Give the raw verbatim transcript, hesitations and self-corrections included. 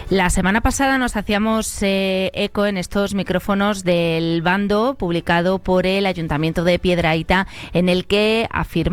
La semana pasada nos hacíamos eh, eco en estos micrófonos del bando publicado por el Ayuntamiento de Piedrahita, en el que afirma